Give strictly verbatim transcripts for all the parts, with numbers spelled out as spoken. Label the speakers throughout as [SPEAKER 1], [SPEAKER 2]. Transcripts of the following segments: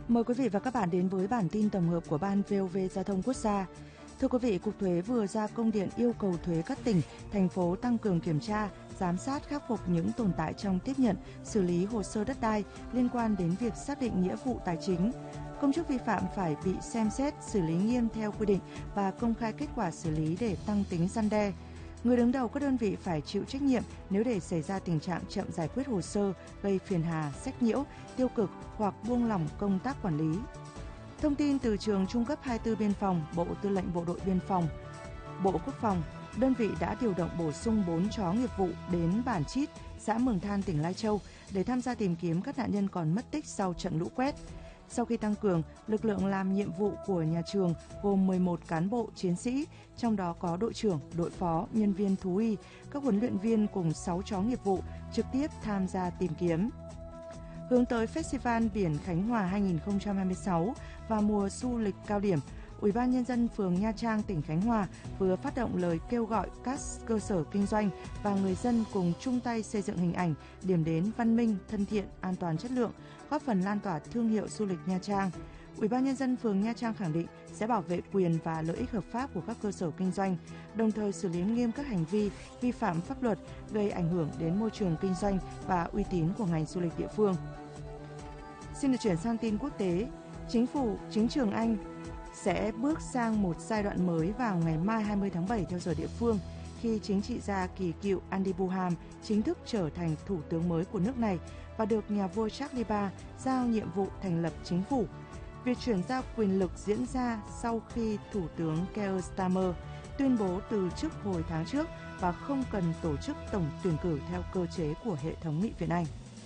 [SPEAKER 1] Mời quý vị và các bạn đến với bản tin tổng hợp của Ban vê o vê Giao thông Quốc gia. Thưa quý vị, Cục Thuế vừa ra công điện yêu cầu thuế các tỉnh, thành phố tăng cường kiểm tra, giám sát khắc phục những tồn tại trong tiếp nhận, xử lý hồ sơ đất đai liên quan đến việc xác định nghĩa vụ tài chính. Công chức vi phạm phải bị xem xét, xử lý nghiêm theo quy định và công khai kết quả xử lý để tăng tính răn đe. Người đứng đầu các đơn vị phải chịu trách nhiệm nếu để xảy ra tình trạng chậm giải quyết hồ sơ, gây phiền hà, sách nhiễu, tiêu cực hoặc buông lỏng công tác quản lý. Thông tin từ trường trung cấp hai mươi tư Biên phòng, Bộ Tư lệnh Bộ đội Biên phòng, Bộ Quốc phòng, đơn vị đã điều động bổ sung bốn chó nghiệp vụ đến bản Chít, xã Mường Than, tỉnh Lai Châu để tham gia tìm kiếm các nạn nhân còn mất tích sau trận lũ quét. Sau khi tăng cường, lực lượng làm nhiệm vụ của nhà trường gồm mười một cán bộ chiến sĩ, trong đó có đội trưởng, đội phó, nhân viên thú y, các huấn luyện viên cùng sáu chó nghiệp vụ trực tiếp tham gia tìm kiếm. Hướng tới Festival Biển Khánh Hòa hai không hai sáu và mùa du lịch cao điểm, Ủy ban Nhân dân phường Nha Trang, tỉnh Khánh Hòa vừa phát động lời kêu gọi các cơ sở kinh doanh và người dân cùng chung tay xây dựng hình ảnh, điểm đến văn minh, thân thiện, an toàn chất lượng, góp phần lan tỏa thương hiệu du lịch Nha Trang. Ủy ban Nhân dân phường Nha Trang khẳng định sẽ bảo vệ quyền và lợi ích hợp pháp của các cơ sở kinh doanh, đồng thời xử lý nghiêm các hành vi vi phạm pháp luật gây ảnh hưởng đến môi trường kinh doanh và uy tín của ngành du lịch địa phương. Xin được chuyển sang tin quốc tế. Chính phủ, chính trường Anh sẽ bước sang một giai đoạn mới vào ngày mai hai mươi tháng bảy theo giờ địa phương, khi chính trị gia kỳ cựu Andy Buham chính thức trở thành thủ tướng mới của nước này và được nhà vua Charles đệ nhị giao nhiệm vụ thành lập chính phủ. Việc chuyển giao quyền lực diễn ra sau khi Thủ tướng Keir Starmer tuyên bố từ chức hồi tháng trước và không cần tổ chức tổng tuyển cử theo cơ chế của hệ thống nghị viện Anh.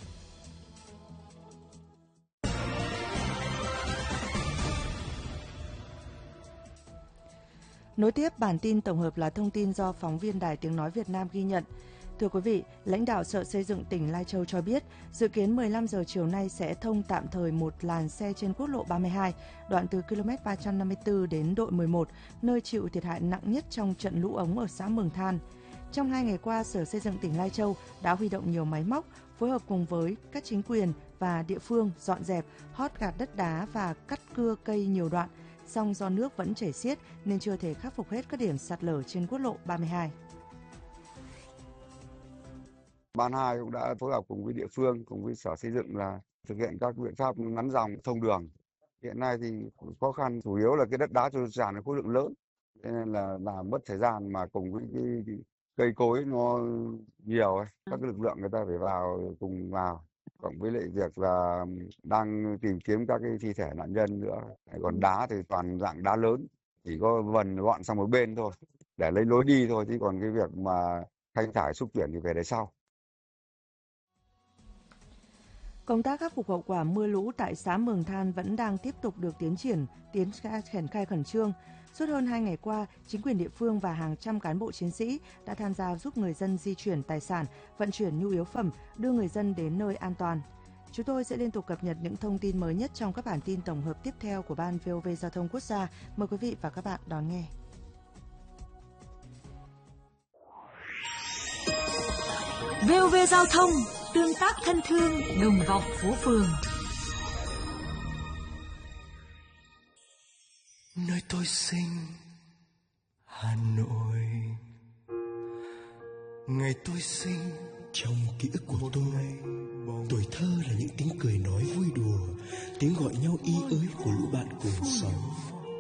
[SPEAKER 1] Nối tiếp bản tin tổng hợp là thông tin do phóng viên Đài Tiếng Nói Việt Nam ghi nhận. Thưa quý vị, lãnh đạo Sở Xây dựng tỉnh Lai Châu cho biết, dự kiến mười lăm giờ chiều nay sẽ thông tạm thời một làn xe trên quốc lộ ba mươi hai, đoạn từ ki lô mét ba trăm năm mươi tư đến đội mười một, nơi chịu thiệt hại nặng nhất trong trận lũ ống ở xã Mường Than. Trong hai ngày qua, Sở Xây dựng tỉnh Lai Châu đã huy động nhiều máy móc, phối hợp cùng với các chính quyền và địa phương dọn dẹp, hót gạt đất đá và cắt cưa cây nhiều đoạn. Song do nước vẫn chảy xiết nên chưa thể khắc phục hết các điểm sạt lở trên quốc lộ ba mươi hai.
[SPEAKER 2] Ban hai cũng đã phối hợp cùng với địa phương, cùng với Sở Xây dựng là thực hiện các biện pháp nắn dòng thông đường. Hiện nay thì khó khăn chủ yếu là cái đất đá trôi tràn khối lượng lớn, nên là làm mất thời gian, mà cùng với cái, cái cây cối nó nhiều ấy. Các cái lực lượng người ta phải vào cùng vào. Cộng với lại việc là đang tìm kiếm các cái thi thể nạn nhân nữa. Còn đá thì toàn dạng đá lớn, chỉ có vần gọn sang một bên thôi để lấy lối đi thôi, chứ còn cái việc mà thanh thải xúc chuyển thì về để sau.
[SPEAKER 1] Công tác khắc phục hậu quả mưa lũ tại xã Mường Than vẫn đang tiếp tục được tiến triển, tiến triển khai khẩn trương. Suốt hơn hai ngày qua, chính quyền địa phương và hàng trăm cán bộ chiến sĩ đã tham gia giúp người dân di chuyển tài sản, vận chuyển nhu yếu phẩm, đưa người dân đến nơi an toàn. Chúng tôi sẽ liên tục cập nhật những thông tin mới nhất trong các bản tin tổng hợp tiếp theo của Ban vê o vê Giao thông Quốc gia. Mời quý vị và các bạn đón nghe.
[SPEAKER 3] vê o vê Giao thông, tương tác thân thương, đùm bọc phố phường.
[SPEAKER 4] Nơi tôi sinh, Hà Nội. Ngày tôi sinh, trong ký ức của tôi, tuổi thơ là những tiếng cười nói vui đùa, tiếng gọi nhau y ới của lũ bạn